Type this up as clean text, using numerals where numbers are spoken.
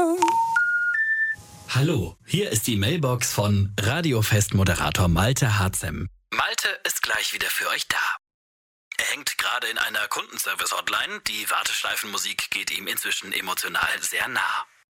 Hallo, hier ist die Mailbox von Radiofest-Moderator Malte Harzem. Malte ist gleich wieder für euch da. Er hängt gerade in einer Kundenservice-Hotline. Die Warteschleifenmusik geht ihm inzwischen emotional sehr nah.